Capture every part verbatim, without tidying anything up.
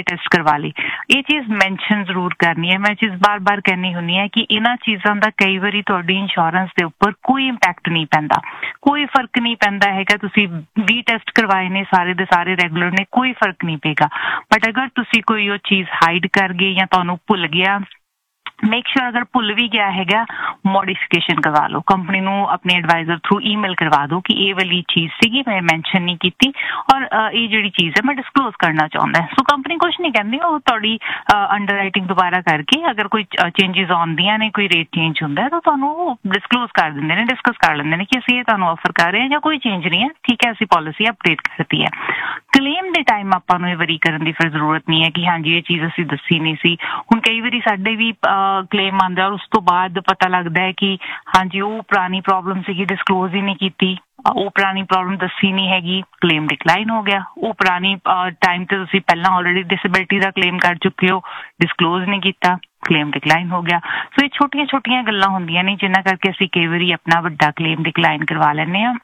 ਵਾਲੇ ਟੈਸਟ ਕਰਵਾ ਲਏ। ਇਹ ਚੀਜ਼ ਮੈਂਸ਼ਨ ਜ਼ਰੂਰ ਕਰਨੀ ਹੈ। ਮੈਂ ਚੀਜ਼ ਬਾਰ-ਬਾਰ ਕਹਿੰਦੀ ਹੁੰਦੀ ਹਾਂ ਕਿ ਇਹਨਾਂ ਚੀਜ਼ਾਂ ਦਾ ਕਈ ਵਾਰੀ ਤੁਹਾਡੀ ਇੰਸ਼ੋਰੈਂਸ ਦੇ ਉੱਪਰ ਕੋਈ ਇੰਪੈਕਟ ਨਹੀਂ ਪੈਂਦਾ, ਕੋਈ ਫਰਕ ਨਹੀਂ ਪੈਂਦਾ ਹੈਗਾ। ਤੁਸੀਂ ਵੀਹ ਟੈਸਟ ਕਰਵਾਏ ਨੇ, ਸਾਰੇ ਦੇ ਸਾਰੇ ਰੈਗੂਲਰ ਨੇ, ਕੋਈ ਫਰਕ ਨਹੀਂ ਪਏਗਾ। ਬਟ ਅਗਰ ਤੁਸੀਂ ਕੋਈ ਉਹ ਚੀਜ਼ ਹਾਈਡ ਕਰ ਗਏ ਜਾਂ ਤੁਹਾਨੂੰ ਭੁੱਲ ਗਿਆ, ਮੇਕ ਸ਼ੋਰ ਅਗਰ ਭੁੱਲ ਵੀ ਗਿਆ ਹੈਗਾ, ਮੋਡੀਫਿਕੇਸ਼ਨ ਕਰਵਾ ਲਓ। ਕੰਪਨੀ ਨੂੰ ਆਪਣੇ ਐਡਵਾਈਜ਼ਰ ਥਰੂ ਈਮੇਲ ਕਰਵਾ ਦਿਓ ਕਿ ਇਹ ਵਾਲੀ ਚੀਜ਼ ਸੀਗੀ, ਮੈਂ ਮੈਂਸ਼ਨ ਨਹੀਂ ਕੀਤੀ ਔਰ ਇਹ ਜਿਹੜੀ ਚੀਜ਼ ਹੈ ਮੈਂ ਡਿਸਕਲੋਜ਼ ਕਰਨਾ ਚਾਹੁੰਦਾ। ਸੋ ਕੰਪਨੀ ਕੁਛ ਨਹੀਂ ਕਹਿੰਦੀ, ਉਹ ਤੁਹਾਡੀ ਅੰਡਰ ਰਾਈਟਿੰਗ ਦੁਬਾਰਾ ਕਰਕੇ ਅਗਰ ਕੋਈ ਚੇਂਜਿਸ ਆਉਂਦੀਆਂ ਨੇ, ਕੋਈ ਰੇਟ ਚੇਂਜ ਹੁੰਦਾ ਤਾਂ ਤੁਹਾਨੂੰ ਡਿਸਕਲੋਜ਼ ਕਰ ਦਿੰਦੇ ਨੇ, ਡਿਸਕਸ ਕਰ ਲੈਂਦੇ ਨੇ ਕਿ ਅਸੀਂ ਇਹ ਤੁਹਾਨੂੰ ਆਫਰ ਕਰ ਰਹੇ ਹਾਂ ਜਾਂ ਕੋਈ ਚੇਂਜ ਨਹੀਂ ਹੈ, ਠੀਕ ਹੈ, ਅਸੀਂ ਪਾਲਿਸੀ ਅਪਡੇਟ ਕਰਤੀ ਹੈ। ਕਲੇਮ ਦੇ ਟਾਈਮ ਆਪਾਂ ਨੂੰ ਇਹ ਵਰੀ ਕਰਨ ਦੀ ਫਿਰ ਜ਼ਰੂਰਤ ਨਹੀਂ ਹੈ ਕਿ ਹਾਂਜੀ ਇਹ ਚੀਜ਼ ਅਸੀਂ ਦੱਸੀ ਨਹੀਂ ਸੀ। ਹੁਣ ਕਈ ਵਾਰੀ ਸਾਡੇ ਵੀ ਕਲੇਮ ਆਉਂਦਾ ਔਰ ਉਸ ਤੋਂ ਬਾਅਦ ਪਤਾ ਲੱਗਦਾ ਹੈ ਕਿ ਹਾਂਜੀ ਉਹ ਪੁਰਾਣੀ ਪ੍ਰੋਬਲਮ ਸੀਗੀ, ਡਿਸਕਲੋਜ਼ ਹੀ ਨਹੀਂ ਕੀਤੀ, ਉਹ ਪੁਰਾਣੀ ਪ੍ਰੋਬਲਮ ਦੱਸੀ ਨਹੀਂ ਹੈਗੀ, ਕਲੇਮ ਡਿਕਲਾਈਨ ਹੋ ਗਿਆ। ਉਹ ਪੁਰਾਣੀ ਟਾਈਮ ਤੇ ਤੁਸੀਂ ਪਹਿਲਾਂ ਆਲਰੇਡੀ ਡਿਸੇਬਿਲਿਟੀ ਦਾ ਕਲੇਮ ਕਰ ਚੁੱਕੇ ਹੋ, ਡਿਸਕਲੋਜ਼ ਨਹੀਂ ਕੀਤਾ, ਕਲੇਮ ਡਿਕਲਾਈਨ ਹੋ ਗਿਆ। ਸੋ ਇਹ ਛੋਟੀਆਂ ਛੋਟੀਆਂ ਗੱਲਾਂ ਹੁੰਦੀਆਂ ਨੇ ਜਿਨ੍ਹਾਂ ਕਰਕੇ ਅਸੀਂ ਕਈ ਵਾਰੀ ਆਪਣਾ ਵੱਡਾ ਕਲੇਮ ਡਿਕਲਾਈਨ ਕਰਵਾ ਲੈਂਦੇ ਹਾਂ।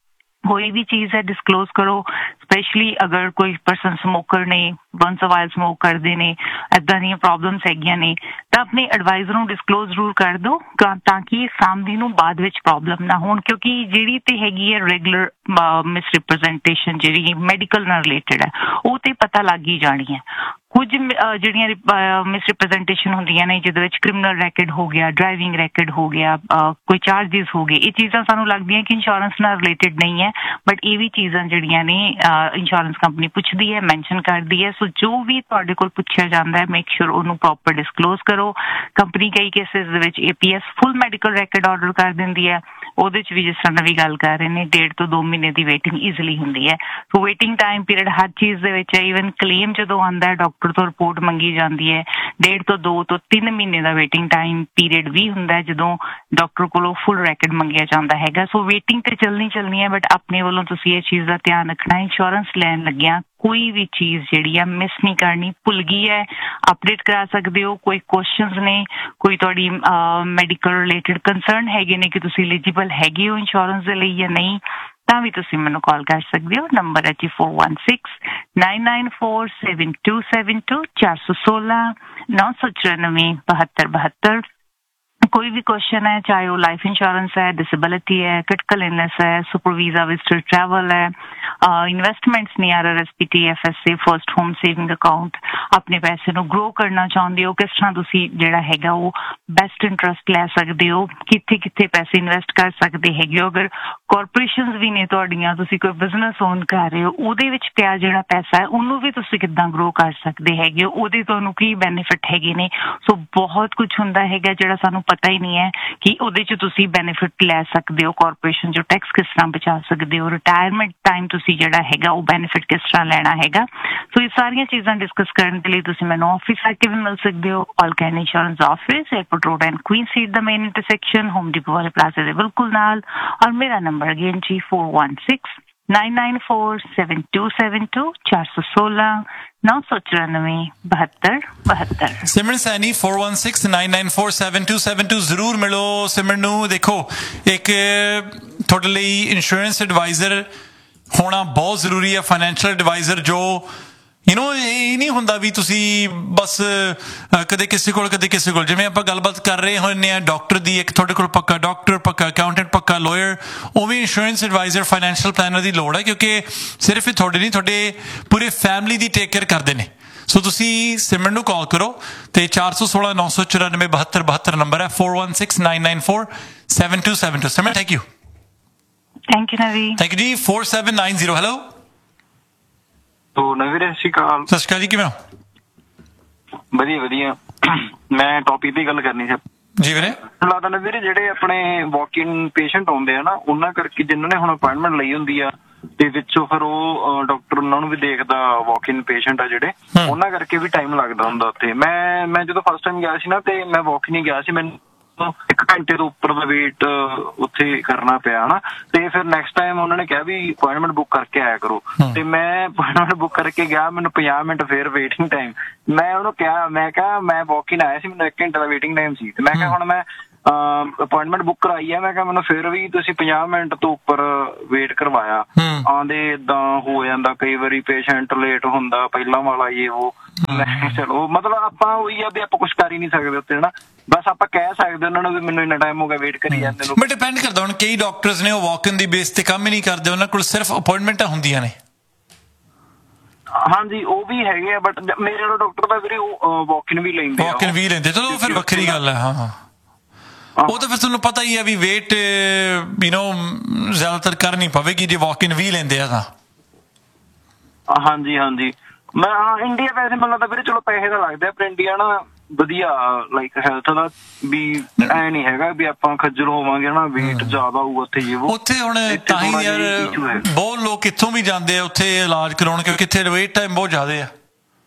ਕੋਈ ਵੀ ਚੀਜ਼ ਹੈ ਡਿਸਕਲੋਜ਼ ਕਰੋ, ਸਪੈਸ਼ਲੀ ਅਗਰ ਕੋਈ ਪਰਸਨ ਸਮੋਕਰ ਨੇ, ਵਨਸ ਅ ਵਾਈਲ ਸਮੋਕ ਕਰਦੇ ਨੇ, ਇੱਦਾਂ ਦੀਆਂ ਪ੍ਰੋਬਲਮਸ ਹੈਗੀਆਂ ਨੇ ਤਾਂ ਆਪਣੇ ਐਡਵਾਈਜ਼ਰ ਨੂੰ ਡਿਸਕਲੋਜ਼ ਜ਼ਰੂਰ ਕਰ ਦਿਓ ਤਾਂ ਕਿ ਸਾਹਮਣੇ ਨੂੰ ਬਾਅਦ ਵਿੱਚ ਪ੍ਰੋਬਲਮ ਨਾ ਹੋਣ। ਕਿਉਂਕਿ ਜਿਹੜੀ ਤੇ ਹੈਗੀ ਹੈ ਰੈਗੂਲਰ ਮਿਸਰਿਪ੍ਰੈਜ਼ੈਂਟੇਸ਼ਨ ਜਿਹੜੀ ਮੈਡੀਕਲ ਨਾਲ ਰਿਲੇਟਡ ਹੈ ਉਹ ਤੇ ਪਤਾ ਲੱਗ ਹੀ ਜਾਣੀ ਹੈ। ਕੁਝ ਜਿਹੜੀਆਂ ਮਿਸਰਿਪ੍ਰੈਜ਼ੈਂਟੇਸ਼ਨ ਹੁੰਦੀਆਂ ਨੇ ਜਿਹਦੇ ਵਿੱਚ ਕ੍ਰਿਮੀਨਲ ਰੈਕਡ ਹੋ ਗਿਆ, ਡਰਾਈਵਿੰਗ ਰੈਕਡ ਹੋ ਗਿਆ, ਕੋਈ ਚਾਰਜਿਸ ਹੋ ਗਏ, ਇਹ ਚੀਜ਼ਾਂ ਸਾਨੂੰ ਲੱਗਦੀਆਂ ਕਿ ਇੰਸ਼ੋਰੈਂਸ ਨਾਲ ਰਿਲੇਟਡ ਨਹੀਂ ਹੈ, ਬਟ ਇਹ ਵੀ ਚੀਜ਼ਾਂ ਜਿਹੜੀਆਂ ਨੇ ਇੰਸ਼ੋਰੈਂਸ ਕੰਪਨੀ ਪੁੱਛਦੀ ਹੈ, ਮੈਂਸ਼ਨ ਕਰਦੀ ਹੈ। ਸੋ ਜੋ ਵੀ ਤੁਹਾਡੇ ਕੋਲ ਪੁੱਛਿਆ ਜਾਂਦਾ ਹੈ ਮੇਕ ਸ਼ੋਰ ਉਹਨੂੰ ਪ੍ਰੋਪਰ ਡਿਸਕਲੋਜ਼ ਕਰੋ। ਕੰਪਨੀ ਕਈ ਕੇਸਿਸ ਦੇ ਵਿੱਚ ਏ ਪੀ ਐਸ ਫੁੱਲ ਮੈਡੀਕਲ ਰੈਕਡ ਆਰਡਰ ਕਰ ਦਿੰਦੀ ਹੈ, ਉਹਦੇ 'ਚ ਵੀ ਜਿਸ ਤਰ੍ਹਾਂ ਦੀ ਗੱਲ ਕਰ ਰਹੇ ਨੇ ਡੇਢ ਤੋਂ ਦੋ ਮਹੀਨੇ ਦੀ ਵੇਟਿੰਗ ਈਜ਼ਲੀ ਹੁੰਦੀ ਹੈ। ਸੋ ਵੇਟਿੰਗ ਟਾਈਮ ਪੀਰੀਅਡ ਹਰ ਚੀਜ਼ ਦੇ ਵਿੱਚ ਹੈ। ਈਵਨ ਕਲੇਮ ਜਦੋਂ ਆਉਂਦਾ ਹੈ ਡਾਕਟਰ ਤੋਂ ਰਿਪੋਰਟ ਮੰਗੀ ਜਾਂਦੀ ਹੈ, ਡੇਢ ਤੋਂ ਦੋ ਤੋਂ ਤਿੰਨ ਮਹੀਨੇ ਦਾ ਵੇਟਿੰਗ ਟਾਈਮ ਪੀਰੀਅਡ ਵੀ ਹੁੰਦਾ ਜਦੋਂ ਡਾਕਟਰ ਕੋਲੋਂ ਫੁੱਲ ਰੈਕਡ ਮੰਗਿਆ ਜਾਂਦਾ ਹੈਗਾ। ਸੋ ਵੇਟਿੰਗ ਤੇ ਚੱਲਣੀ ਚੱਲਣੀ ਹੈ, ਬਟ ਆਪਣੇ ਵੱਲੋਂ ਤੁਸੀਂ ਇਹ ਚੀਜ਼ ਦਾ ਧਿਆਨ ਰੱਖਣਾ, ਇੰਸ਼ੋਰੈਂਸ ਲੈਣ ਲੱਗਿਆ ਕੋਈ ਵੀ ਚੀਜ਼ ਜਿਹੜੀ ਆ ਮਿਸ ਨਹੀਂ ਕਰਨੀ। ਭੁੱਲ ਗਈ ਹੈ ਅਪਡੇਟ ਕਰਾ ਸਕਦੇ ਹੋ, ਕੋਈ ਕੁਐਸਚਨਸ ਨੇ, ਕੋਈ ਤੁਹਾਡੀ ਮੈਡੀਕਲ ਰਿਲੇਟਡ ਕੰਸਰਨ ਹੈਗੇ ਨੇ ਕਿ ਤੁਸੀਂ ਐਲੀਜੀਬਲ ਹੈਗੇ ਹੋ ਇੰਸ਼ੋਰੈਂਸ ਦੇ ਲਈ ਜਾਂ ਨਹੀਂ, ਤਾਂ ਵੀ ਤੁਸੀਂ ਮੈਨੂੰ ਕਾਲ ਕਰ ਸਕਦੇ ਹੋ। ਨੰਬਰ ਹੈ ਜੀ four one six nine nine four seven to seven to ਚਾਰ ਸੌ ਸੋਲਾਂ ਨੌ ਸੌ ਚੁਰਾਨਵੇਂ ਬਹੱਤਰ ਬਹੱਤਰ। ਕੋਈ ਵੀ क्वेश्चन है, चाहे वो लाइफ इंश्योरेंस है, डिसेबिलिटी है, क्रिटिकल इलनेस है, सुपर वीजा विजिटर ट्रैवल है, इन्वेस्टमेंट्स ने are R S P T F S A first home saving account, अपने पैसे ਨੂੰ ग्रो करना ਚਾਹੁੰਦੇ ਹੋ, ਕਿਸ ਤਰ੍ਹਾਂ ਤੁਸੀਂ ਜਿਹੜਾ ਹੈਗਾ ਉਹ ਬੈਸਟ ਇੰਟਰਸਟ ਲੈ ਸਕਦੇ ਹੋ, ਕਿੱਥੇ ਕਿੱਥੇ ਪੈਸੇ ਇਨਵੈਸਟ ਕਰ ਸਕਦੇ ਹੈਗੇ ਹੋ। ਅਗਰ ਕਾਰਪੋਰੇਸ਼ਨਸ ਵੀ ਨੇ ਤੁਹਾਡੀਆਂ, ਤੁਸੀਂ ਕੋਈ ਬਿਜ਼ਨਸ ਓਨ ਕਰ ਰਹੇ ਹੋ, ਉਹਦੇ ਵਿੱਚ ਪਿਆ ਜਿਹੜਾ ਪੈਸਾ ਹੈ ਉਹਨੂੰ ਵੀ ਤੁਸੀਂ ਕਿੱਦਾਂ ਗਰੋ ਕਰ ਸਕਦੇ ਹੈਗੇ ਹੋ, ਉਹਦੇ ਤੁਹਾਨੂੰ ਕੀ ਬੈਨੀਫਿਟ ਹੈਗੇ ਨੇ। ਸੋ ਬਹੁਤ ਕੁਝ ਹੁੰਦਾ ਹੈਗਾ ਜਿਹੜਾ ਸਾਨੂੰ ਪਤਾ ਹੀ ਨਹੀਂ ਹੈ ਕਿ ਉਹਦੇ 'ਚ ਤੁਸੀਂ ਬੈਨੀਫਿਟ ਲੈ ਸਕਦੇ ਹੋ, ਕਾਰਪੋਰੇਸ਼ਨ 'ਚੋਂ ਟੈਕਸ ਕਿਸ ਤਰ੍ਹਾਂ ਬਚਾ ਸਕਦੇ ਹੋ, ਰਿਟਾਇਰਮੈਂਟ ਟਾਈਮ ਤੁਸੀਂ ਜਿਹੜਾ ਹੈਗਾ ਉਹ ਬੈਨੀਫਿਟ ਕਿਸ ਤਰ੍ਹਾਂ ਲੈਣਾ ਹੈਗਾ। ਸੋ ਇਹ ਸਾਰੀਆਂ ਚੀਜ਼ਾਂ ਡਿਸਕਸ ਕਰਨ ਦੇ ਲਈ ਤੁਸੀਂ ਮੈਨੂੰ ਆਫਿਸ ਆ ਕੇ ਵੀ ਮਿਲ ਸਕਦੇ ਹੋ। ਆਲ can insurance office, airport road and Queen street the main intersection, home depot ਵਾਲੇ ਪਲਾਜ਼ਾ ਦੇ ਬਿਲਕੁਲ ਨਾਲ। ਔਰ ਮੇਰਾ ਨੰਬਰ ਅਗੇਨ ਜੀ four one six nine nine four seven to seven to ਚਾਰ ਸੌ ਸੋਲਾਂ ਨੌ ਸੌ ਚੁਰਾਨਵੇਂ ਬਹੱਤਰ ਬਹੱਤਰ। ਸਿਮਰਨ Saini four one six nine nine four seven to seven to ਜ਼ਰੂਰ ਮਿਲੋ ਸਿਮਰਨ ਨੂੰ। ਦੇਖੋ ਇੱਕ ਤੁਹਾਡੇ ਲਈ ਇੰਸ਼ੋਰੈਂਸ ਐਡਵਾਈਜ਼ਰ ਹੋਣਾ ਬਹੁਤ ਜ਼ਰੂਰੀ ਹੈ, ਫਾਈਨੈਂਸ਼ੀਅਲ ਐਡਵਾਈਜ਼ਰ ਜੋ ਯੂ ਨੋ ਇਹ ਨਹੀਂ ਹੁੰਦਾ ਵੀ ਤੁਸੀਂ ਬਸ ਕਦੇ ਕਿਸੇ ਕੋਲ ਕਦੇ ਕਿਸੇ ਕੋਲ, ਜਿਵੇਂ ਆਪਾਂ ਗੱਲਬਾਤ ਕਰ ਰਹੇ ਹੁੰਦੇ ਹਾਂ ਡਾਕਟਰ ਦੀ, ਇੱਕ ਤੁਹਾਡੇ ਕੋਲ ਪੱਕਾ ਡਾਕਟਰ, ਪੱਕਾ ਅਕਾਊਂਟੈਂਟ, ਪੱਕਾ ਲਾਇਰ, ਉਵੇਂ ਇੰਸ਼ੋਰੈਂਸ ਐਡਵਾਈਜ਼ਰ ਫਾਈਨੈਂਸ਼ੀਅਲ ਪਲੈਨਰ ਦੀ ਲੋੜ ਹੈ ਕਿਉਂਕਿ ਸਿਰਫ ਤੁਹਾਡੇ ਨਹੀਂ ਤੁਹਾਡੇ ਪੂਰੇ ਫੈਮਿਲੀ ਦੀ ਟੇਕ ਕੇਅਰ ਕਰਦੇ ਨੇ। ਸੋ ਤੁਸੀਂ ਸਿਮਰਨ ਨੂੰ ਕਾਲ ਕਰੋ ਤੇ ਚਾਰ ਸੌ ਸੋਲਾਂ ਨੌ ਸੌ ਚੁਰਾਨਵੇਂ ਬਹੱਤਰ ਬਹੱਤਰ ਨੰਬਰ ਹੈ four one six nine nine four seven to seven to. Simran thank you. Thank you ਨਵੀ। ਥੈਂਕ ਯੂ ਜੀ। Four seven nine zero hello. ਨਵੀਂ ਸਤਿ ਸ਼੍ਰੀ ਅਕਾਲ। ਸਤਿ ਸ਼੍ਰੀ ਅਕਾਲ ਜੀ, ਕਿਵੇਂ ਹੋ? ਵਧੀਆ ਵਧੀਆ। ਮੈਂ ਟੌਪਿਕ ਦੀ ਗੱਲ ਕਰਨੀ ਸੀ ਜੀ ਵੀਰੇ। ਲੱਗਦਾ ਨਾ ਵੀਰੇ ਜਿਹੜੇ ਆਪਣੇ ਵਾਕ ਇਨ ਪੇਸ਼ੈਂਟ ਆਉਂਦੇ ਆ ਨਾ, ਉਹਨਾਂ ਕਰਕੇ ਜਿਨ੍ਹਾਂ ਨੇ ਹੁਣ ਅਪਾਇੰਟਮੈਂਟ ਲਈ ਹੁੰਦੀ ਆ ਤੇ ਵਿੱਚੋਂ ਫਿਰ ਉਹ ਡਾਕਟਰ ਉਹਨਾਂ ਨੂੰ ਵੀ ਦੇਖਦਾ, ਵਾਕ ਇਨ ਪੇਸ਼ੈਂਟ ਆ ਜਿਹੜੇ, ਉਹਨਾਂ ਕਰਕੇ ਵੀ ਟਾਈਮ ਲੱਗਦਾ ਹੁੰਦਾ ਉੱਥੇ। ਮੈਂ ਮੈਂ ਜਦੋਂ ਫਸਟ ਟਾਈਮ ਗਿਆ ਸੀ ਨਾ ਤੇ ਮੈਂ ਵਾਕ ਇਨ ਹੀ ਗਿਆ ਸੀ, ਮੈਨੂੰ ਇੱਕ ਘੰਟੇ ਤੋਂ ਉੱਪਰ ਦਾ ਵੇਟ ਉੱਥੇ ਕਰਨਾ ਪਿਆ ਹਨਾ। ਤੇ ਫਿਰ ਨੈਕਸਟ ਟਾਈਮ ਉਹਨਾਂ ਨੇ ਕਿਹਾ ਵੀ ਅਪੁਆਇੰਟਮੈਂਟ ਬੁੱਕ ਕਰਕੇ ਆਇਆ ਕਰੋ, ਤੇ ਮੈਂ ਅਪੁਆਇੰਟਮੈਂਟ ਬੁੱਕ ਕਰਕੇ ਗਿਆ, ਮੈਨੂੰ ਪੰਜਾਹ ਮਿੰਟ ਫਿਰ ਵੇਟਿੰਗ ਟਾਈਮ। ਮੈਂ ਉਹਨੂੰ ਕਿਹਾ, ਮੈਂ ਕਿਹਾ ਮੈਂ ਵਾਕ ਇਨ ਆਇਆ ਸੀ, ਮੈਨੂੰ ਇੱਕ ਘੰਟੇ ਦਾ ਵੇਟਿੰਗ ਟਾਈਮ ਸੀ, ਤੇ ਮੈਂ ਕਿਹਾ ਹੁਣ ਮੈਂ ਅਪਾਇੰਟਮੈਂਟ ਬੁੱਕ ਕਰਾਈ ਹੈ। ਮੈਂ ਕਿਹਾ ਮੈਨੂੰ ਫਿਰ ਵੀ ਤੁਸੀਂ ਪੰਜਾਹ ਮਿੰਟ ਤੋਂ ਉੱਪਰ ਵੇਟ ਕਰਵਾਇਆ। ਆਂਦੇ ਏਦਾਂ ਹੋ ਜਾਂਦਾ, ਕਈ ਵਾਰੀ ਪੇਸ਼ੈਂਟ ਲੇਟ ਹੁੰਦਾ, ਪਹਿਲਾਂ ਵਾਲਾ ਇਹ ਉਹ। ਚਲੋ ਮਤਲਬ ਆਪਾਂ ਉਹੀ ਆ ਵੀ ਆਪਾਂ ਕੁਛ ਕਰ ਹੀ ਨਹੀਂ ਸਕਦੇ ਉੱਤੇ ਹਨਾ, ਬਸ ਆਪਾਂ ਕਹਿ ਸਕਦੇ ਉਹਨਾਂ ਨੂੰ ਵੀ ਮੈਨੂੰ ਇੰਨਾ ਟਾਈਮ ਹੋ ਗਿਆ ਵੇਟ ਕਰੀ ਜਾਂਦੇ ਨੂੰ। ਬਟ ਡਿਪੈਂਡ ਕਰਦਾ ਹੁਣ, ਕਈ ਡਾਕਟਰਸ ਨੇ ਉਹ ਵਾਕ ਇਨ ਦੀ ਬੇਸ ਤੇ ਕੰਮ ਹੀ ਨਹੀਂ ਕਰਦੇ, ਉਹਨਾਂ ਕੋਲ ਸਿਰਫ ਅਪਾਇੰਟਮੈਂਟਾਂ ਹੁੰਦੀਆਂ ਨੇ। ਹਾਂਜੀ ਉਹ ਵੀ ਹੈਗੇ ਆ, ਬਟ ਮੇਰੇ ਵਾਲਾ ਡਾਕਟਰ ਦਾ ਵੀਰੇ ਉਹ ਵਾਕ ਇਨ ਵੀ ਲੈਂਦੇ ਵਾਕ ਇਨ ਵੀ ਲੈਂਦੇ, ਚਲੋ ਫਿਰ ਵੱਖਰੀ ਗੱਲ ਹੈ। ਹਾਂ ਹਾਂ ਉਹ ਤਾਂ ਫਿਰ ਤੁਹਾਨੂੰ ਪਤਾ ਹੀ ਹੈ ਵੀ ਵੇਟ ਯੂ ਨੋ ਜ਼ਿਆਦਾਤਰ ਕਰ ਨਹੀਂ ਪਵੇਗੀ ਜੇ ਵਾਕ ਇਨ ਵੀ ਲੈਂਦੇ ਆ ਤਾਂ। ਹਾਂਜੀ ਹਾਂਜੀ ਮੈਂ ਹਾਂ ਇੰਡੀਆ ਵੈਸੇ ਮੈਨੂੰ ਲੱਗਦਾ ਵੀਰੇ ਚਲੋ ਪੈਸੇ ਦਾ ਲੱਗਦਾ, ਪਰ ਇੰਡੀਆ ਨਾ ਵਧੀਆ ਲਾਈਕ ਹੈਲਥ ਦਾ ਵੀ ਐ ਨਹੀਂ ਹੈਗਾ ਵੀ ਆਪਾਂ ਖੱਜਲ ਹੋਵਾਂਗੇ ਨਾ, ਵੇਟ ਜ਼ਿਆਦਾ ਹੋਊਗਾ ਉੱਥੇ ਜੇ ਉਹ ਉੱਥੇ। ਹੁਣ ਤਾਂ ਹੀ ਯਾਰ ਬਹੁਤ ਲੋਕ ਕਿੱਥੋਂ ਵੀ ਜਾਂਦੇ ਆ ਉੱਥੇ ਇਲਾਜ ਕਰਾਉਣ, ਕਿਉਂਕਿ ਇੱਥੇ ਵੇਟ ਟਾਈਮ ਬਹੁਤ ਜ਼ਿਆਦਾ ਆ।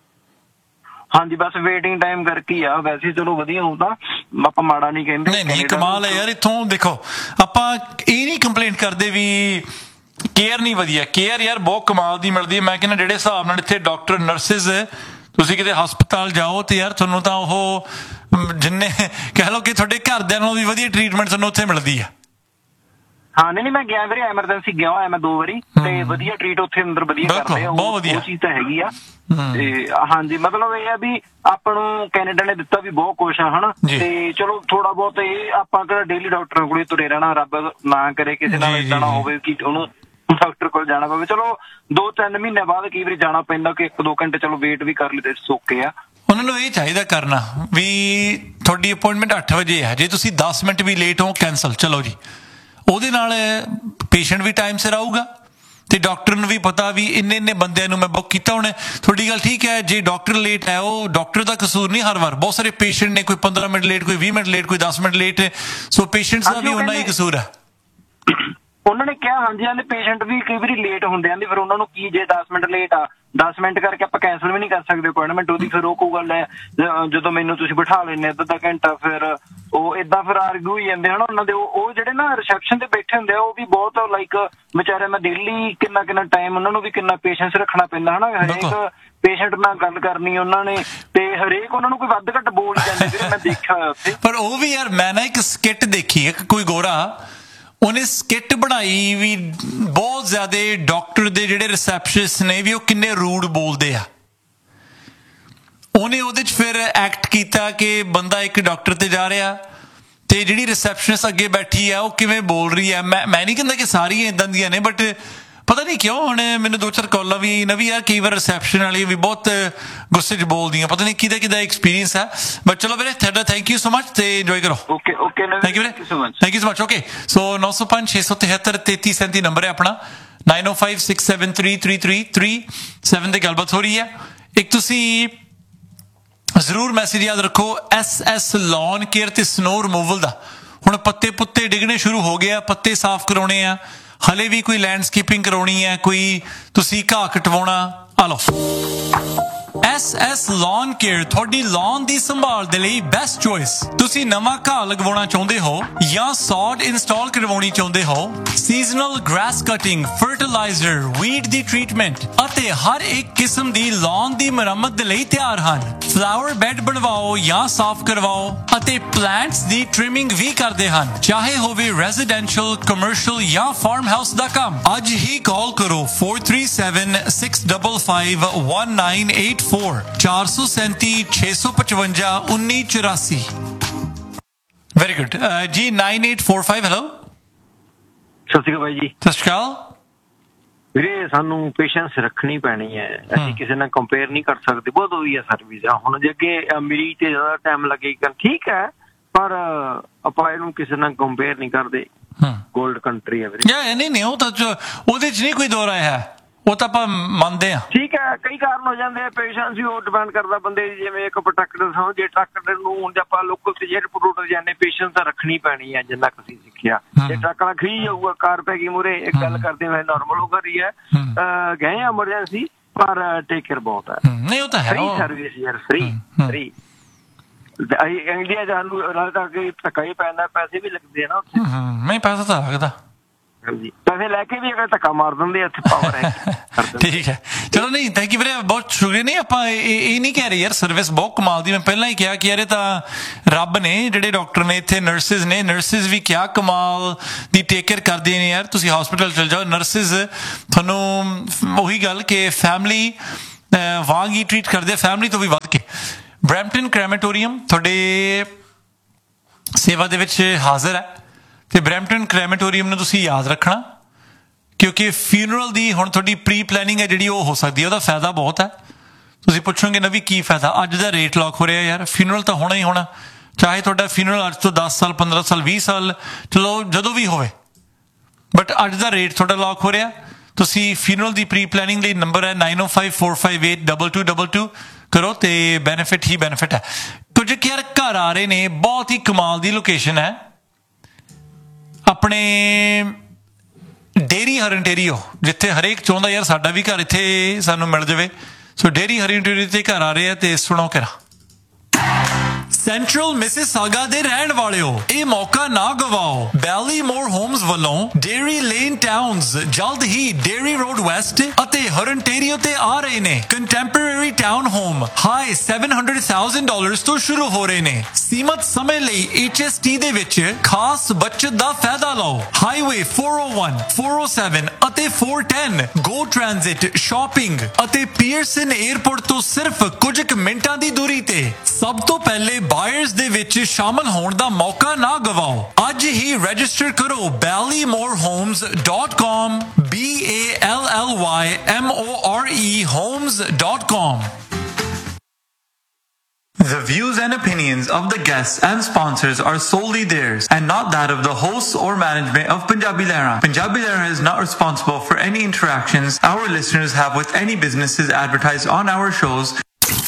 ਹਾਂਜੀ ਬਸ ਵੇਟਿੰਗ ਟਾਈਮ ਕਰਕੇ ਆ, ਵੈਸੇ ਚਲੋ ਵਧੀਆ ਹੁੰਦਾ, ਆਪਾਂ ਮਾੜਾ ਨਹੀਂ ਕਹਿੰਦੇ। ਨਹੀਂ ਨਹੀਂ ਕਮਾਲ ਹੈ ਯਾਰ ਇੱਥੋਂ। ਦੇਖੋ ਆਪਾਂ ਇਹ ਨਹੀਂ ਕੰਪਲੇਂਟ ਕਰਦੇ ਵੀ ਕੇਅਰ ਨਹੀਂ ਵਧੀਆ, ਕੇਅਰ ਯਾਰ ਬਹੁਤ ਕਮਾਲ ਦੀ ਮਿਲਦੀ ਹੈ। ਮੈਂ ਕਹਿੰਦਾ ਜਿਹੜੇ ਹਿਸਾਬ ਨਾਲ ਇੱਥੇ ਡਾਕਟਰ ਨਰਸਿਸ, ਤੁਸੀਂ ਕਿਤੇ ਹਸਪਤਾਲ ਜਾਓ ਤੇ ਯਾਰ ਤੁਹਾਨੂੰ ਤਾਂ ਉਹ ਜਿੰਨੇ ਕਹਿ ਲਓ ਕਿ ਤੁਹਾਡੇ ਘਰਦਿਆਂ ਨਾਲੋਂ ਵੀ ਵਧੀਆ ਟ੍ਰੀਟਮੈਂਟ ਤੁਹਾਨੂੰ ਉੱਥੇ ਮਿਲਦੀ ਆ। ਹਾਂ ਨਹੀਂ ਨਹੀਂ ਮੈਂ ਗਿਆ ਵੀਰੇ, ਐਮਰਜੈਂਸੀ ਗਿਆ ਹੋਇਆ ਮੈਂ ਦੋ ਵਾਰੀ, ਤੇ ਵਧੀਆ ਟ੍ਰੀਟ ਉੱਥੇ ਅੰਦਰ ਵਧੀਆ ਕਰਦੇ ਆ, ਉਹ ਚੀਜ਼ ਤਾਂ ਹੈਗੀ ਆ। ਤੇ ਹਾਂਜੀ ਮਤਲਬ ਇਹ ਆ ਵੀ ਆਪਾਂ ਨੂੰ ਕੈਨੇਡਾ ਨੇ ਦਿੱਤਾ ਵੀ ਬਹੁਤ ਕੁਛ ਆ ਹਨਾ, ਤੇ ਚਲੋ ਥੋੜਾ ਬਹੁਤ ਇਹ ਆਪਾਂ ਕਿਹੜਾ ਡੇਲੀ ਡਾਕਟਰਾਂ ਕੋਲੇ ਤੁਰੇ ਰਹਿਣਾ, ਰੱਬ ਨਾ ਕਰੇ ਕਿਸੇ ਨਾਲ ਏਦਾਂ ਨਾ ਹੋਵੇ ਕਿ ਉਹਨੂੰ ਡਾਕਟਰ ਕੋਲ ਜਾਣਾ ਪਵੇ। ਚਲੋ ਦੋ ਤਿੰਨ ਮਹੀਨੇ ਬਾਅਦ ਕਈ ਵਾਰੀ ਜਾਣਾ ਪੈਂਦਾ ਕਿ ਇੱਕ ਦੋ ਘੰਟੇ ਚਲੋ ਵੇਟ ਵੀ ਕਰ ਲਈ ਤੇ ਸੌਕੇ ਆ। ਉਹਨਾਂ ਨੂੰ ਇਹ ਚਾਹੀਦਾ ਕਰਨਾ ਵੀ ਤੁਹਾਡੀ ਅਪਾਇੰਟਮੈਂਟ ਅੱਠ ਵਜੇ ਹੈ, ਜੇ ਤੁਸੀਂ ਦਸ ਮਿੰਟ ਵੀ ਲੇਟ ਹੋ ਕੈਂਸਲ, ਚਲੋ ਜੀ। ਉਹਦੇ ਨਾਲ ਪੇਸ਼ੈਂਟ ਵੀ ਟਾਈਮ ਸਿਰ ਆਊਗਾ ਤੇ ਡਾਕਟਰ ਨੂੰ ਵੀ ਪਤਾ ਵੀ ਇੰਨੇ ਇੰਨੇ ਬੰਦਿਆਂ ਨੂੰ ਮੈਂ ਬੁੱਕ ਕੀਤਾ। ਹੁਣ ਤੁਹਾਡੀ ਗੱਲ ਠੀਕ ਹੈ, ਜੇ ਡਾਕਟਰ ਲੇਟ ਹੈ ਉਹ ਡਾਕਟਰ ਦਾ ਕਸੂਰ ਨਹੀਂ। ਹਰ ਵਾਰ ਬਹੁਤ ਸਾਰੇ ਪੇਸ਼ੈਂਟ ਨੇ, ਕੋਈ ਪੰਦਰਾਂ ਮਿੰਟ ਲੇਟ, ਕੋਈ ਵੀਹ ਮਿੰਟ ਲੇਟ, ਕੋਈ ਦਸ ਮਿੰਟ ਲੇਟ, ਸੋ ਪੇਸ਼ੈਂਟਸ ਦਾ ਵੀ ਉਹਨਾਂ ਹੀ ਕਸੂਰ ਹੈ। ਉਹਨਾਂ ਨੇ ਕਿਹਾ ਹਾਂਜੀ ਆਂਦੇ ਪੇਸ਼ੈਂਟ ਵੀ ਕਈ ਵਾਰੀ ਲੇਟ ਹੁੰਦੇ ਆਂਦੇ, ਫਿਰ ਉਹਨਾਂ ਨੂੰ ਕੀ ਜੇ ਦਸ ਮਿੰਟ ਲੇਟ ਆ, ਦਸ ਮਿੰਟ ਕਰਕੇ ਆਪਾਂ ਕੈਂਸਲ ਵੀ ਨਹੀਂ ਕਰ ਸਕਦੇ ਅਪਾਇੰਟਮੈਂਟ ਉਹਦੀ। ਫਿਰ ਉਹ ਕੋਈ ਗੱਲ ਹੈ ਜਦੋਂ ਮੈਨੂੰ ਤੁਸੀਂ ਬਿਠਾ ਲੈਂਦੇ ਅੱਧਾ ਅੱਧਾ ਘੰਟਾ, ਫਿਰ ਉਹ ਏਦਾਂ ਫਿਰ ਆਰਗੂ ਹੀ ਜਾਂਦੇ ਹਨ ਉਹਨਾਂ ਦੇ। ਉਹ ਜਿਹੜੇ ਨਾ ਰਿਸੈਪਸ਼ਨ ਤੇ ਬੈਠੇ ਹੁੰਦੇ ਆ ਉਹ ਵੀ ਬਹੁਤ ਲਾਈਕ ਵਿਚਾਰੇ ਮੈਂ ਡੇਲੀ ਕਿੰਨਾ ਕਿੰਨਾ ਟਾਈਮ ਉਹਨਾਂ ਨੂੰ ਵੀ ਕਿੰਨਾ ਪੇਸ਼ੈਂਸ ਰੱਖਣਾ ਪੈਂਦਾ ਹਨਾ, ਹਰੇਕ ਪੇਸ਼ੈਂਟ ਨਾਲ ਗੱਲ ਕਰਨੀ ਉਹਨਾਂ ਨੇ, ਤੇ ਹਰੇਕ ਉਹਨਾਂ ਨੂੰ ਕੋਈ ਵੱਧ ਘੱਟ ਬੋਲ ਹੀ ਜਾਂਦੇ ਵੀਰੇ, ਮੈਂ ਦੇਖਿਆ ਉੱਥੇ। ਪਰ ਉਹ ਵੀ ਯਾਰ ਮੈਂ ਨਾ ਇੱਕ ਸਕਿੱਟ ਦੇਖੀ, ਇੱਕ ਕੋਈ ਗੋਰਾ ਉਹਨੇ ਸਕਿੱਟ ਬਣਾਈ ਵੀ ਬਹੁਤ ਜ਼ਿਆਦਾ ਡਾਕਟਰ ਦੇ ਜਿਹੜੇ ਰਿਸੈਪਸ਼ਨਿਸਟ ਨੇ ਵੀ ਉਹ ਕਿੰਨੇ ਰੂਡ ਬੋਲਦੇ ਆ। ਉਹਨੇ ਉਹਦੇ ਚ ਫਿਰ ਐਕਟ ਕੀਤਾ ਕਿ ਬੰਦਾ ਇੱਕ ਡਾਕਟਰ ਤੇ ਜਾ ਰਿਹਾ ਤੇ ਜਿਹੜੀ ਰਿਸੈਪਸ਼ਨਿਸਟ ਅੱਗੇ ਬੈਠੀ ਆ ਉਹ ਕਿਵੇਂ ਬੋਲ ਰਹੀ ਹੈ। ਮੈਂ ਮੈਂ ਨਹੀਂ ਕਹਿੰਦਾ ਕਿ ਸਾਰੀਆਂ ਇਦਾਂ ਦੀਆਂ ਨੇ, ਬਟ ਪਤਾ ਨਹੀਂ ਕਿਉਂ ਹੁਣ ਮੈਨੂੰ ਦੋ ਚਾਰ ਕਾਲਾਂ ਵੀ ਨਾ ਵੀ ਯਾਰ ਕਈ ਵਾਰ ਰਿਸੈਪਸ਼ਨ ਵਾਲੀ ਵੀ ਬਹੁਤ ਗੁੱਸੇ 'ਚ ਬੋਲਦੀਆਂ, ਪਤਾ ਨਹੀਂ ਕਿਹਦਾ ਕਿਹਦਾ ਐਕਸਪੀਰੀਅੰਸ ਹੈ। ਬਟ ਚਲੋ ਵੀਰੇ ਤੁਹਾਡਾ ਥੈਂਕ ਯੂ ਸੋ ਮਚ ਤੇ ਇੰਜੋਏ ਕਰੋ। ਓਕੇ ਓਕੇ ਥੈਂਕ ਯੂ ਵੀਰੇ, thank you so much. Okay so ਨੌ ਸੌ ਪੰਜ ਛੇ ਸੌ ਤਿਹੱਤਰ ਤੇਤੀ ਸੈਂਤੀ ਨੰਬਰ ਹੈ ਆਪਣਾ, ਨਾਈਨ ਓ five six seven three three three three seven ਤੇ ਗੱਲਬਾਤ ਹੋ ਰਹੀ ਹੈ। ਇੱਕ ਤੁਸੀਂ ਜ਼ਰੂਰ ਮੈਸੇਜ ਯਾਦ ਰੱਖੋ, ਐਸ ਐਸ ਲੌਨ ਕੇਅਰ ਤੇ ਸਨੋ ਰਿਮੂਵਲ ਦਾ। ਹੁਣ ਪੱਤੇ ਪੁੱਤੇ ਡਿੱਗਣੇ ਸ਼ੁਰੂ ਹੋ ਗਏ ਆ, ਪੱਤੇ ਸਾਫ਼ ਕਰਾਉਣੇ ਆ, ਹਲੇ ਵੀ ਕੋਈ ਲੈਂਡਸਕੇਪਿੰਗ ਕਰਾਉਣੀ ਹੈ, ਕੋਈ ਤੁਸੀਂ ਘਾਹ ਕਟਵਾਉਣਾ, ਆ ਲਓ ਐਸ ਐਸ ਲੌਨ ਕੇਅਰ ਤੁਹਾਡੀ ਲੌਨ ਦੀ ਸੰਭਾਲ ਦੇ ਲਈ ਬੈਸਟ ਚੋਇਸ। ਤੁਸੀਂ ਨਵਾਂ ਘਾਹ ਲਗਵਾਉਣਾ ਚਾਹੁੰਦੇ ਹੋ ਜਾਂ ਸੌਡ ਇੰਸਟਾਲ ਕਰਵਾਉਣੀ ਚਾਹੁੰਦੇ ਹੋ, seasonal grass cutting, fertiliser, weed ਦੀ ਟ੍ਰੀਟਮੈਂਟ ਅਤੇ ਹਰ ਇੱਕ ਕਿਸਮ ਦੀ ਲੌਨ ਦੀ ਮੁਰੰਮਤ ਦੇ ਲਈ ਤਿਆਰ ਹਨ। ਫਲਾਵਰ ਬੈੱਡ ਬਣਵਾਓ ਜਾਂ ਸਾਫ਼ ਕਰਵਾਓ ਅਤੇ ਪਲਾਂਟਸ ਦੀ ਟ੍ਰਿਮਿੰਗ ਵੀ ਕਰਦੇ ਹਨ, ਚਾਹੇ ਹੋਵੇ ਰੈਜ਼ੀਡੈਂਸ਼ੀਅਲ, ਕਮਰਸ਼ੀਅਲ ਜਾਂ ਫਾਰਮ ਹਾਊਸ ਦਾ ਕੰਮ। ਅੱਜ ਹੀ ਕਾਲ ਕਰੋ four three seven six five five one nine eight four, ਚਾਰ ਸੌ ਸੈਂਤੀ ਛੇ ਸੌ ਪਚਵੰਜਾ ਉੱਨੀ ਚੁਰਾਸੀ। ਵੈਰੀ ਗੁੱਡ ਜੀ, nine eight four five. Hello ਸਤਿ ਸ਼੍ਰੀ ਅਕਾਲ ਬਾਈ ਜੀ। ਸਤਿ ਸ਼੍ਰੀ ਅਕਾਲ ਵੀਰੇ। ਸਾਨੂੰ ਪੇਸ਼ੈਂਸ ਰੱਖਣੀ ਪੈਣੀ ਹੈ, ਅਸੀਂ ਕਿਸੇ ਨਾਲ ਕੰਪੇਅਰ ਨਹੀਂ ਕਰ ਸਕਦੇ, ਬਹੁਤ ਵਧੀਆ ਸਰਵਿਸ ਆ। ਹੁਣ ਜੇ ਅੱਗੇ ਮਰੀਜ਼ ਤੇ ਜ਼ਿਆਦਾ ਟਾਈਮ ਲੱਗੇਗਾ ਠੀਕ ਹੈ, ਪਰ ਆਪਾਂ ਇਹਨੂੰ ਕਿਸੇ ਨਾਲ ਕੰਪੇਅਰ ਨਹੀਂ ਕਰਦੇ। ਗੋਲਡ ਕੰਟਰੀ ਹੈ ਵੀਰੇ। ਯਾਰ ਨਹੀਂ ਨਹੀਂ ਉਹ ਤਾਂ ਉਹਦੇ ਚ ਨਹੀਂ ਕੋਈ ਦੋ ਰਾਏ ਹੈ, ਉਹ ਤਾਂ ਆਪਾਂ ਮੰਨਦੇ ਹਾਂ। ਠੀਕ ਹੈ, ਕਈ ਕਾਰਨ ਹੋ ਜਾਂਦੇ ਆ, ਪੇਸ਼ੈਂਸ ਵੀ ਉਹ ਡਿਪੈਂਡ ਕਰਦਾ ਬੰਦੇ ਦੀ। ਜਿਵੇਂ ਇੱਕ ਪ੍ਰੋਟੈਕਟਰ ਸਮਝ, ਜੇ ਟਰੱਕ ਨੂੰ ਆਪਾਂ ਲੋਕਲ ਤੇ ਜਿਹੜੇ ਪ੍ਰੋਡਕਟ ਜਾਂਦੇ, ਪੇਸ਼ੈਂਸ ਤਾਂ ਰੱਖਣੀ ਪੈਣੀ ਹੈ ਜਿੰਨਾ ਕੁ ਅਸੀਂ ਸਿੱਖਿਆ। ਜੇ ਟਰੱਕ ਵਾਲਾ ਖਰੀ ਜਾਊਗਾ, ਕਾਰ ਪੈ ਗਈ ਮੂਹਰੇ, ਇੱਕ ਗੱਲ ਕਰਦੇ ਹੋਏ ਨੋਰਮਲ ਹੋ ਰਹੀ ਹੈ, ਗਏ ਐਮਰਜੈਂਸੀ, ਪਰ ਟੇਕ ਕੇਅਰ ਬਹੁਤ ਹੈ। ਨਹੀਂ ਉਹ ਤਾਂ ਹੈ, ਫ੍ਰੀ ਸਰਵਿਸ ਯਾਰ, ਫ੍ਰੀ ਫ੍ਰੀ। ਇੰਡੀਆ ਜਾਣ ਨੂੰ ਨਾਲ ਤਾਂ ਧੱਕਾ ਹੀ ਪੈਂਦਾ, ਪੈਸੇ ਵੀ ਲੱਗਦੇ ਆ ਨਾ ਉੱਥੇ। ਨਹੀਂ ਪੈਸਾ ਤਾਂ ਲੱਗਦਾ, ਹਾਂਜੀ ਪੈਸੇ ਲੈ ਕੇ ਵੀ ਅਗਰ ਧੱਕਾ ਮਾਰ ਦਿੰਦੇ ਇੱਥੇ ਪਾਵਰ ਹੈ। ਠੀਕ ਹੈ, ਚਲੋ ਨਹੀਂ ਥੈਂਕ ਯੂ ਵੀਰੇ ਬਹੁਤ ਸ਼ੁਕਰੀਆ ਨਹੀਂ ਆਪਾਂ ਇਹ ਨਹੀਂ ਕਹਿ ਰਹੇ ਯਾਰ ਸਰਵਿਸ ਬਹੁਤ ਕਮਾਲ ਦੀ ਮੈਂ ਪਹਿਲਾਂ ਹੀ ਕਿਹਾ ਕਿ ਯਾਰ ਇਹ ਤਾਂ ਰੱਬ ਨੇ ਜਿਹੜੇ ਡਾਕਟਰ ਨੇ ਇੱਥੇ ਨਰਸਿਸ ਨੇ ਨਰਸਿਸ ਵੀ ਕਿਆ ਕਮਾਲ ਦੀ ਟੇਕ ਕੇਅਰ ਕਰਦੀਆਂ ਨੇ ਯਾਰ ਤੁਸੀਂ ਹਸਪੀਟਲ ਚਲ ਜਾਓ ਨਰਸਿਸ ਤੁਹਾਨੂੰ ਉਹੀ ਗੱਲ ਕਿ ਫੈਮਿਲੀ ਵਾਂਗ ਹੀ ਟਰੀਟ ਕਰਦੇ ਫੈਮਿਲੀ ਤੋਂ ਵੀ ਵੱਧ ਕੇ ਬਰੈਂਪਟਨ ਕ੍ਰੈਮੇਟੋਰੀਅਮ ਤੁਹਾਡੇ ਸੇਵਾ ਦੇ ਵਿੱਚ ਹਾਜ਼ਰ ਹੈ ਤੇ ਬਰੈਂਪਟਨ ਕ੍ਰੈਮੇਟੋਰੀਅਮ ਨੂੰ ਤੁਸੀਂ ਯਾਦ ਰੱਖਣਾ ਕਿਉਂਕਿ ਫਿਊਨਰਲ ਦੀ ਹੁਣ ਤੁਹਾਡੀ ਪ੍ਰੀ ਪਲੈਨਿੰਗ ਹੈ ਜਿਹੜੀ ਉਹ ਹੋ ਸਕਦੀ ਹੈ ਉਹਦਾ ਫਾਇਦਾ ਬਹੁਤ ਹੈ ਤੁਸੀਂ ਪੁੱਛੋਗੇ ਨਾ ਵੀ ਕੀ ਫਾਇਦਾ ਅੱਜ ਦਾ ਰੇਟ ਲੌਕ ਹੋ ਰਿਹਾ ਯਾਰ ਫਿਊਨਰਲ ਤਾਂ ਹੋਣਾ ਹੀ ਹੋਣਾ ਚਾਹੇ ਤੁਹਾਡਾ ਫਿਊਨਰਲ ਅੱਜ ਤੋਂ ਦਸ ਸਾਲ ਪੰਦਰਾਂ ਸਾਲ ਵੀਹ ਸਾਲ ਚਲੋ ਜਦੋਂ ਵੀ ਹੋਵੇ ਬਟ ਅੱਜ ਦਾ ਰੇਟ ਤੁਹਾਡਾ ਲੌਕ ਹੋ ਰਿਹਾ ਤੁਸੀਂ ਫਿਊਨਰਲ ਦੀ ਪ੍ਰੀ ਪਲੈਨਿੰਗ ਲਈ ਨੰਬਰ ਹੈ ਨਾਈਨ ਓ five four five eight double two double two ਕਰੋ ਤੇ ਬੈਨੀਫਿਟ ਹੀ ਬੈਨੀਫਿਟ ਹੈ ਕੁਝ ਯਾਰ ਘਰ ਆ ਰਹੇ ਨੇ ਬਹੁਤ ਹੀ ਕਮਾਲ ਦੀ ਲੋਕੇਸ਼ਨ ਹੈ ਆਪਣੇ ਡੇਰੀ ਹਰਨਟੇਰੀਓ ਜਿੱਥੇ ਹਰੇਕ ਚਾਹੁੰਦਾ ਯਾਰ ਸਾਡਾ ਵੀ ਘਰ ਇੱਥੇ ਸਾਨੂੰ ਮਿਲ ਜਾਵੇ ਸੋ ਡੇਰੀ ਹਰਨਟੇਰੀਓ ਤੇ ਘਰ ਆ ਰਹੇ ਆ ਤੇ ਸੁਣੋ ਕਿਰਾ ਸੈਂਟਰਲ ਮਿਸਿਸਾਗਾ ਦੇ ਰਹਿਣ ਵਾਲਿਓ ਇਹ ਮੌਕਾ ਨਾ ਗਵਾਓ ਬੈਲੀਮੋਰ ਹੋਮਸ ਵੱਲੋਂ ਡੇਰੀ ਲੇਨ ਟਾਊਨਸ ਜਲਦ ਹੀ ਡੇਰੀ ਰੋਡ ਵੈਸਟ ਅਤੇ ਹਰਨਟੇਰੀਓ ਤੇ ਆ ਰਹੇ ਨੇ contemporary town home high seven hundred thousand dollars ਤੋਂ ਸ਼ੁਰੂ ਹੋ ਰਹੇ ਨੇ ਸੀਮਤ ਸਮੇਂ ਲਈ H S T ਦੇ ਵਿੱਚ ਖਾਸ ਬਚਤ ਦਾ ਫਾਇਦਾ ਲਓ highway four oh one, four oh seven ਅਤੇ four ten ਗੋ ਟ੍ਰਾਂਜ਼ਿਟ ਸ਼ਾਪਿੰਗ ਅਤੇ ਪੀਅਰਸਨ 에ਅਰਪੋਰਟ ਤੋਂ ਸਿਰਫ ਕੁਝ ਕੁ ਮਿੰਟਾਂ ਦੀ ਦੂਰੀ ਤੇ ਸਭ ਤੋਂ ਪਹਿਲੇ ਬਾਇਰਸ ਦੇ ਵਿੱਚ ਸ਼ਾਮਲ ਹੋਣ ਦਾ ਮੌਕਾ ਨਾ ਗਵਾਓ ਅੱਜ ਹੀ ਰਜਿਸਟਰ ਕਰੋ ਬੈਲੀਮੋਰ homes dot com B A L L Y M O R E homes dot com The views and opinions of the guests and sponsors are solely theirs and not that of the hosts or management of Punjabi Lehra. Punjabi Lehra is not responsible for any interactions our listeners have with any businesses advertised on our shows.